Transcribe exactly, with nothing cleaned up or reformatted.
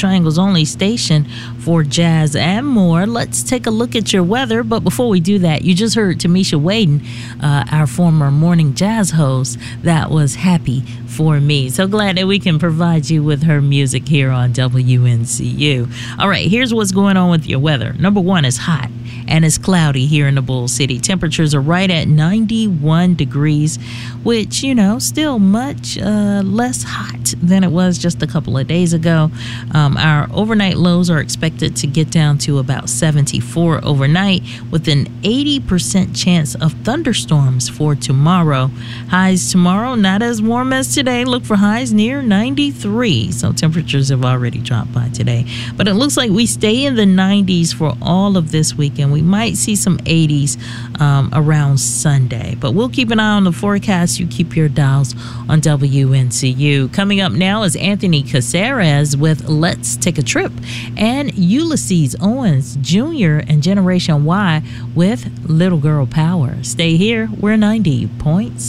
Triangle's only station for jazz and more. Let's take a look at your weather. But before we do that, you just heard Tamisha Waden, uh, our former morning jazz host, that was Happy for Me. So glad that we can provide you with her music here on W N C U. All right, here's what's going on with your weather. Number one is hot and it's cloudy here in the Bull City. Temperatures are right at ninety-one degrees, which, you know, still much uh, less hot than it was just a couple of days ago. Um, our overnight lows are expected to get down to about seventy-four overnight, with an eighty percent chance of thunderstorms for tomorrow. Highs tomorrow, not as warm as today. Look for highs near ninety-three. So temperatures have already dropped by today. But it looks like we stay in the nineties for all of this weekend. We might see some eighties um, around Sunday. But we'll keep an eye on the forecast. You keep your dials on W N C U. Coming up now is Anthony Caceres with Let's Take a Trip, and Ulysses Owens Junior and Generation Y with Little Girl Power. Stay here. We're ninety point six.